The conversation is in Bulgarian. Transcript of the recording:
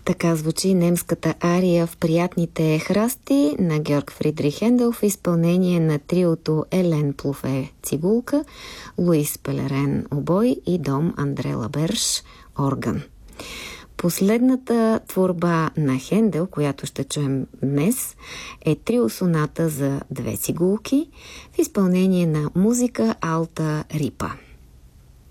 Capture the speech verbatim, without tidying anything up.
Така звучи немската ария в приятните храсти на Георг Фридрих Хендел в изпълнение на триото Елен Плуфе цигулка, Луис Пелерен обой и Дом Андре Лаберш орган. Последната творба на Хендел, която ще чуем днес, е трио соната за две цигулки в изпълнение на музика Алта Рипа.